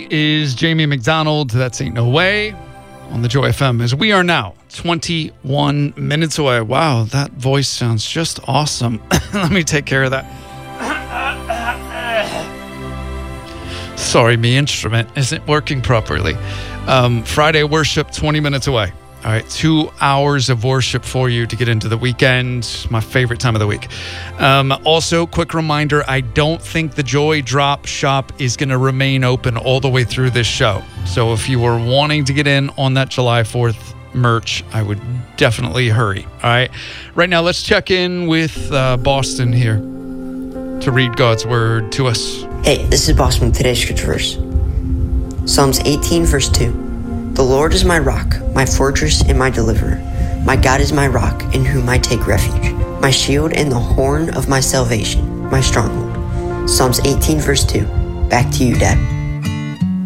He is Jamie McDonald. That's Ain't No Way on the Joy FM, as we are now 21 minutes away. Wow, that voice sounds just awesome. Let me take care of that. Sorry, my instrument isn't working properly. Friday worship, 20 minutes away. All right, 2 hours of worship for you to get into the weekend. My favorite time of the week. Also, quick reminder, I don't think the Joy Drop Shop is going to remain open all the way through this show. So if you were wanting to get in on that July 4th merch, I would definitely hurry. All right, right now let's check in with Boston here to read God's word to us. Hey, this is Boston with today's scripture verse. Psalms 18, verse 2. The Lord is my rock, my fortress and my deliverer. My God is my rock, in whom I take refuge, my shield and the horn of my salvation, my stronghold. Psalms 18, verse 2. Back to you, Dad.